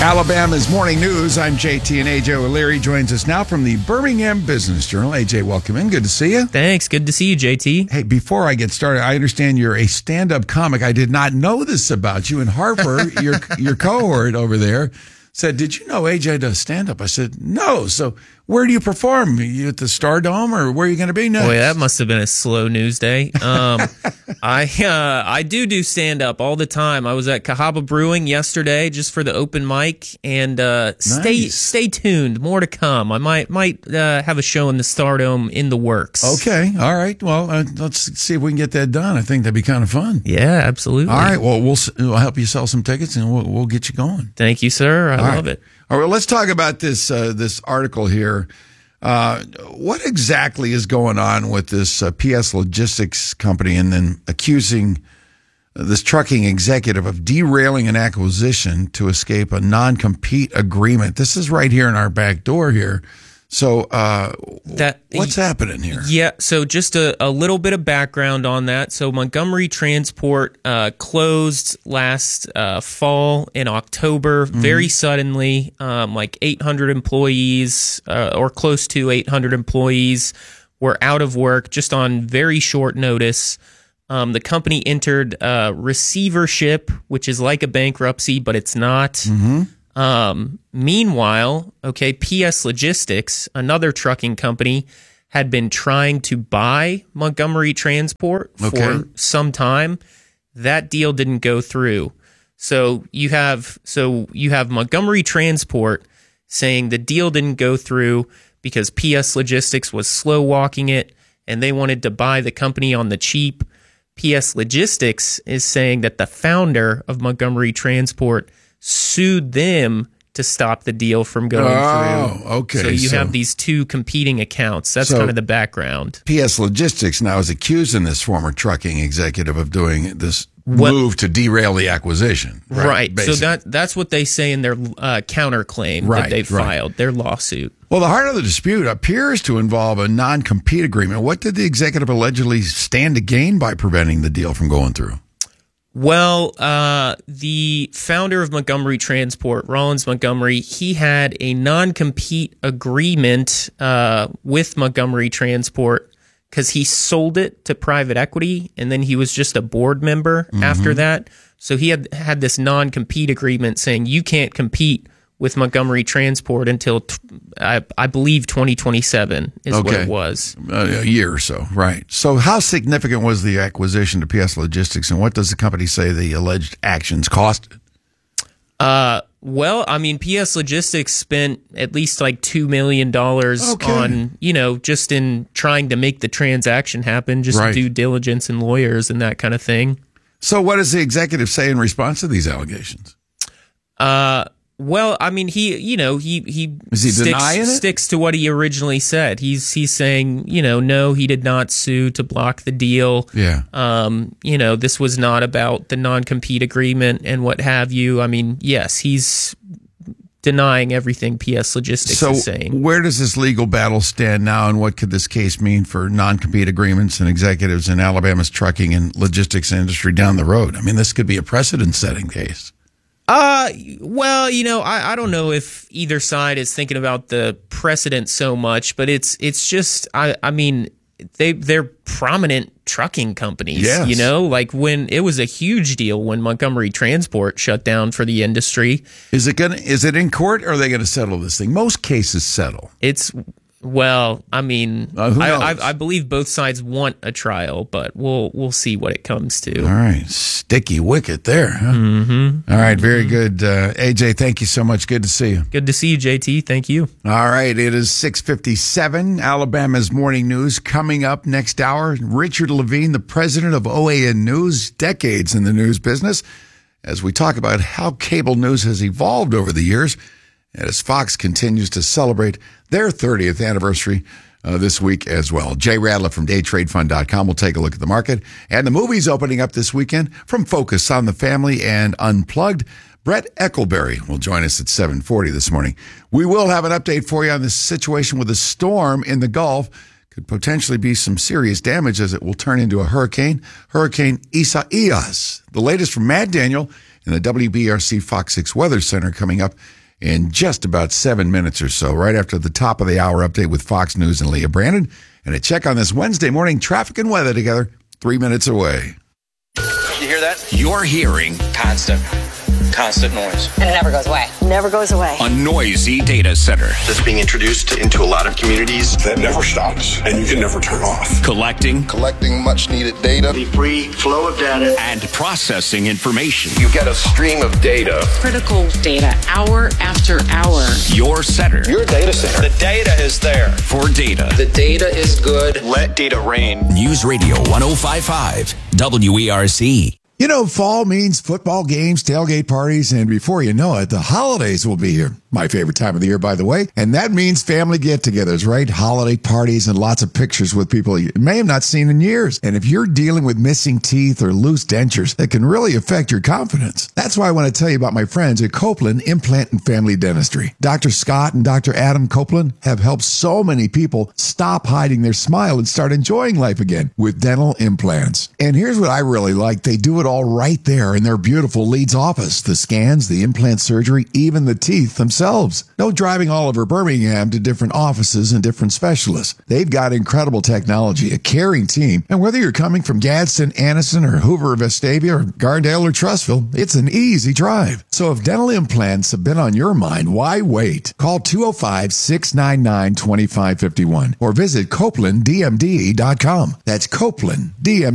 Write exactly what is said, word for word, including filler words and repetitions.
Alabama's Morning News. I'm J T, and A J O'Leary joins us now from the Birmingham Business Journal. A J, welcome in. Good to see you. Thanks. Good to see you, J T. Hey, before I get started, I understand you're a stand-up comic. I did not know this about you. And Harper, your your cohort over there, said, did you know A J does stand-up? I said, no. So where do you perform? You at the Stardome, or where are you going to be next? Boy, that must have been a slow news day. Um, I uh, I do do stand-up all the time. I was at Cahaba Brewing yesterday just for the open mic, and uh, stay Nice. stay tuned. More to come. I might might uh, have a show in the Stardome in the works. Okay. All right. Well, uh, let's see if we can get that done. I think that'd be kind of fun. Yeah, absolutely. All right. Well, we'll, s- we'll help you sell some tickets, and we'll, we'll get you going. Thank you, sir. I All love right. it. All right, let's talk about this uh, this article here. Uh, what exactly is going on with this uh, P S Logistics company, and then accusing this trucking executive of derailing an acquisition to escape a non-compete agreement? This is right here in our back door here. So uh, That what's happening here? Yeah, so just a, a little bit of background on that. So Montgomery Transport uh, closed last uh, fall in October, Mm-hmm. very suddenly, um, like eight hundred employees uh, or close to eight hundred employees were out of work just on very short notice. Um, the company entered uh, receivership, which is like a bankruptcy, but it's not. Mm-hmm. Um, meanwhile, okay, P S Logistics, another trucking company, had been trying to buy Montgomery Transport for Okay. some time. That deal didn't go through. So you have so you have Montgomery Transport saying the deal didn't go through because P S Logistics was slow walking it and they wanted to buy the company on the cheap. P S Logistics is saying that the founder of Montgomery Transport sued them to stop the deal from going Oh, through. okay, So you so- have these two competing accounts. That's So- kind of the background. P S Logistics now is accusing this former trucking executive of doing this What- move to derail the acquisition. Right. So basically. that that's what they say in their uh, counterclaim Right, that they've right. filed, their lawsuit. Well, the heart of the dispute appears to involve a non-compete agreement. What did the executive allegedly stand to gain by preventing the deal from going through? Well, uh, the founder of Montgomery Transport, Rollins Montgomery, he had a non-compete agreement uh, with Montgomery Transport because he sold it to private equity, and then he was just a board member after that. So he had had this non-compete agreement saying you can't compete with Montgomery Transport until, t- I, I believe, twenty twenty-seven is what Okay. it was. Uh, a year or so, right. So how significant was the acquisition to P S Logistics, and what does the company say the alleged actions costed? Uh, well, I mean, P S Logistics spent at least like two million dollars Okay. on, you know, just in trying to make the transaction happen, just Right. due diligence and lawyers and that kind of thing. So what does the executive say in response to these allegations? Uh, well, I mean, he, you know, he he, Is he sticks, denying it? sticks to what he originally said. He's he's saying, you know, no, he did not sue to block the deal. Yeah. Um, you know, this was not about the non-compete agreement and what have you. I mean, yes, he's denying everything P S Logistics So is saying. where does this legal battle stand now, and what could this case mean for non-compete agreements and executives in Alabama's trucking and logistics industry down the road? I mean, this could be a precedent-setting case. Uh, well, you know, I, I don't know if either side is thinking about the precedent so much, but it's it's just, I, I mean, they they're prominent trucking companies. Yes. You know, like when it was a huge deal when Montgomery Transport shut down for the industry. Is it gonna? Is it in court, or are they going to settle this thing? Most cases settle. It's well, I mean, Uh, who I, knows? I I believe both sides want a trial, but we'll we'll see what it comes to. All right, sticky wicket there. Huh? Mm-hmm. All right, very good. Uh, A J, thank you so much. Good to see you. Good to see you, J T. Thank you. All right, it is six fifty-seven. Alabama's Morning News coming up next hour. Richard Levine, the president of O A N News, decades in the news business, as we talk about how cable news has evolved over the years, and as Fox continues to celebrate their thirtieth anniversary uh, this week as well. Jay Radler from day trade fund dot com will take a look at the market and the movies opening up this weekend from Focus on the Family and Unplugged. Brett Eckelberry will join us at seven forty this morning. We will have an update for you on this situation with a storm in the Gulf. Could potentially be some serious damage as it will turn into a hurricane, Hurricane Isaias. The latest from Matt Daniel and the W B R C Fox six Weather Center coming up in just about seven minutes or so, right after the top of the hour update with Fox News and Leah Brandon. And a check on this Wednesday morning traffic and weather together, three minutes away. You hear that? You're hearing Constant, constant noise. And it never goes away. Never goes away. a noisy data center, That's being introduced into a lot of communities. That never stops, and you can never turn off. collecting collecting much needed data. The free flow of data. and processing information. You get a stream of data. Critical data, hour after hour. Your center Your data center. The data is there. for data. The data is good. Let data reign. News Radio one oh five point five W E R C. You know, fall means football games, tailgate parties, and before you know it, the holidays will be here. My favorite time of the year, by the way. And that means family get-togethers, right? Holiday parties and lots of pictures with people you may have not seen in years. And if you're dealing with missing teeth or loose dentures, that can really affect your confidence. That's why I want to tell you about my friends at Copeland Implant and Family Dentistry. Doctor Scott and Doctor Adam Copeland have helped so many people stop hiding their smile and start enjoying life again with dental implants. And here's what I really like. They do it all right there in their beautiful Leeds office. The scans, the implant surgery, even the teeth themselves. No driving all over Birmingham to different offices and different specialists. They've got incredible technology, a caring team, and whether you're coming from Gadsden, Anniston, or Hoover or Vestavia, or Gardale or Trussville, it's an easy drive. So if dental implants have been on your mind, why wait? Call two oh five, six nine nine, two five five one or visit Copeland D M D dot com. That's Copeland D M D.